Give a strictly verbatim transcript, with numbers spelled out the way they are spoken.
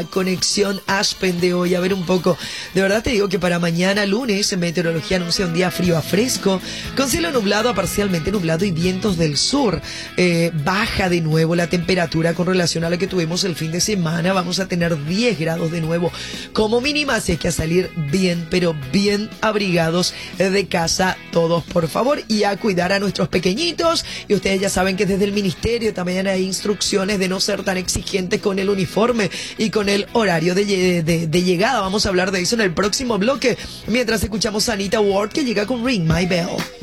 la conexión Aspen de hoy. A ver un poco. De verdad te digo que para mañana lunes en meteorología anuncia un día frío a fresco, con cielo nublado a parcialmente nublado y vientos del sur. Eh, baja de nuevo la temperatura con relación a la que tuvimos el fin de semana. Vamos a tener diez grados de nuevo como mínima, así que a salir bien, pero bien abrigados de casa todos, por favor, y a cuidar a nuestros pequeñitos. Y ustedes ya saben que desde el ministerio también hay instrucciones de no ser tan exigentes con el uniforme y con el horario de, de, de llegada. Vamos a hablar de eso en el próximo bloque, mientras escuchamos a Anita Ward, que llega con Ring My Bell.